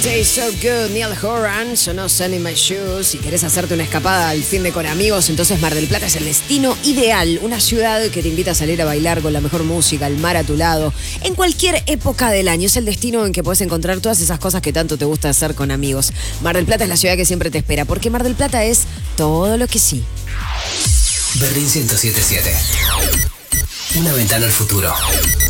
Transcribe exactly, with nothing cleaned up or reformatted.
Stay So Good, Neil Horan, sonó Sun in My Shoes. Si querés hacerte una escapada al fin de con amigos, entonces Mar del Plata es el destino ideal. Una ciudad que te invita a salir a bailar con la mejor música, el mar a tu lado, en cualquier época del año. Es el destino en que puedes encontrar todas esas cosas que tanto te gusta hacer con amigos. Mar del Plata es la ciudad que siempre te espera, porque Mar del Plata es todo lo que sí. Berlín ciento siete punto siete. Una ventana al futuro.